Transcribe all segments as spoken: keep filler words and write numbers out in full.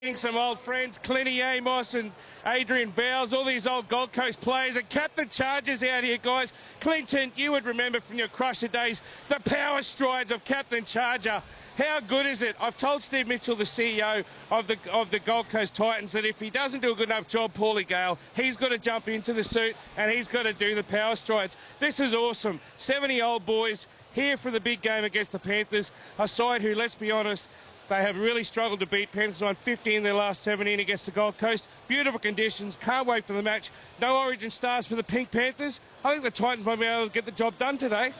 meeting some old friends, Clinty Amos and Adrian Vowles, all these old Gold Coast players, and Captain Chargers out here, guys. Clinton, you would remember from your Crusher days the power strides of Captain Charger. How good is it? I've told Steve Mitchell, the C E O of the of the Gold Coast Titans, that if he doesn't do a good enough job, Paulie Gale, he's got to jump into the suit and he's got to do the power strides. This is awesome. seventy old boys here for the big game against the Panthers, a side who, let's be honest, they have really struggled to beat. Panthers won fifty in their last seventeen against the Gold Coast. Beautiful conditions. Can't wait for the match. No Origin stars for the Pink Panthers. I think the Titans might be able to get the job done today.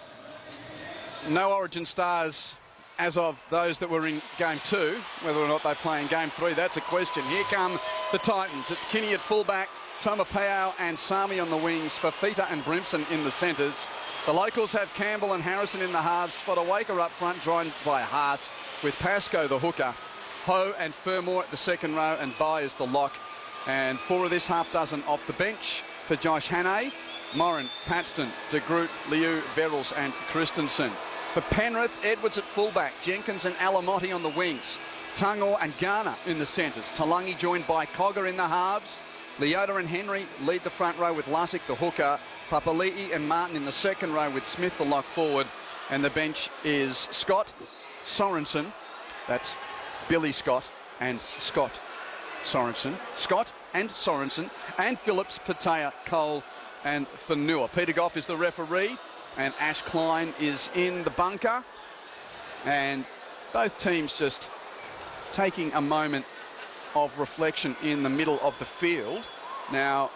No Origin stars as of those that were in game two. Whether or not they play in game three, that's a question. Here come the Titans. It's Kinney at fullback, Tomapao and Sami on the wings, Fafita and Brimson in the centres. The locals have Campbell and Harrison in the halves, Fodawaker up front, joined by Haas, with Pascoe the hooker, Ho and Fermor at the second row, and Bai is the lock. And four of this half dozen off the bench for Josh Hannay, Morin, Paxton, De Groot, Liu, Verrills and Christensen. For Penrith, Edwards at fullback, Jenkins and Alamotti on the wings, Tungor and Garner in the centres, Talangi joined by Cogger in the halves, Leota and Henry lead the front row with Lusick the hooker, Papali'i and Martin in the second row with Smith the lock forward, and the bench is Scott, Sorensen, that's Billy Scott and Scott Sorensen, Scott and Sorensen, and Phillips, Patea, Cole and Fanua. Peter Goff is the referee, and Ash Klein is in the bunker, and both teams just taking a moment of reflection in the middle of the field. Now,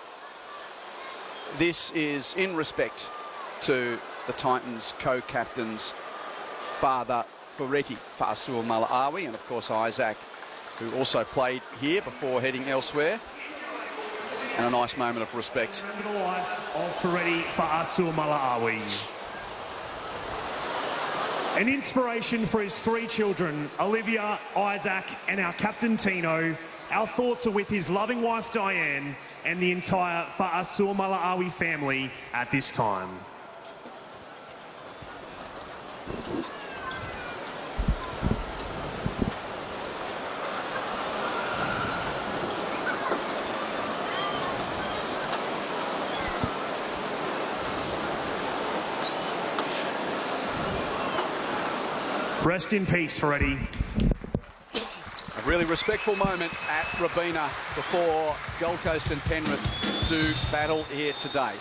this is in respect to the Titans co-captain's father, Ferretti Fa'asua Mala'awi, and of course Isaac, who also played here before heading elsewhere. And a nice moment of respect. Remember the life of Ferretti Fa'asua Mala'awi. An inspiration for his three children, Olivia, Isaac, and our captain Tino. Our thoughts are with his loving wife Diane and the entire Fa'asua Mala'awi family at this time. Rest in peace, Ferretti. A really respectful moment at Robina before Gold Coast and Penrith do battle here today.